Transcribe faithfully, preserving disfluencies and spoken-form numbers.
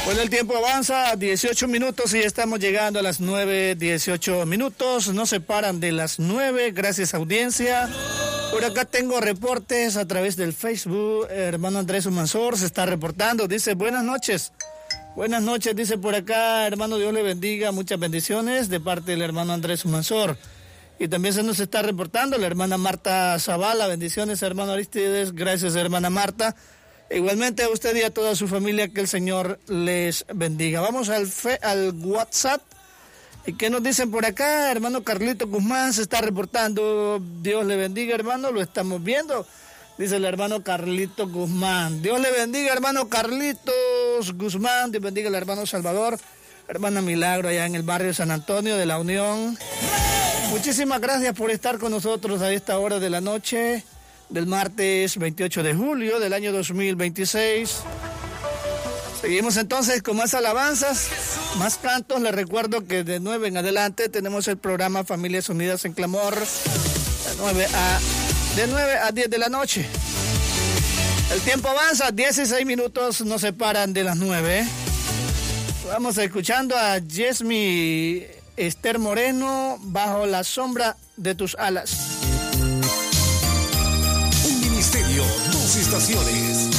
Bueno, el tiempo avanza, dieciocho minutos y ya estamos llegando a las nueve, dieciocho minutos. No se paran de las nueve, gracias audiencia. Por acá tengo reportes a través del Facebook. Hermano Andrés Humansor se está reportando, dice buenas noches. Buenas noches, dice por acá, hermano, Dios le bendiga, muchas bendiciones de parte del hermano Andrés Humansor. Y también se nos está reportando la hermana Marta Zavala, bendiciones hermano Aristides, gracias hermana Marta. Igualmente a usted y a toda su familia, que el Señor les bendiga. Vamos al, fe, al WhatsApp. ¿Y qué nos dicen por acá? Hermano Carlito Guzmán se está reportando. Dios le bendiga, hermano, lo estamos viendo. Dice el hermano Carlito Guzmán. Dios le bendiga, hermano Carlitos Guzmán. Dios bendiga al hermano Salvador. Hermana Milagro, allá en el barrio San Antonio de la Unión. Muchísimas gracias por estar con nosotros a esta hora de la noche del martes veintiocho de julio del año dos mil veintiséis. Seguimos entonces con más alabanzas, más cantos. Les recuerdo que de nueve en adelante tenemos el programa Familias Unidas en Clamor, de nueve a, de nueve a diez de la noche. El tiempo avanza, dieciséis minutos nos separan de las nueve. Vamos escuchando a Yesmi Esther Moreno, Bajo la sombra de tus alas. Un ministerio, dos estaciones.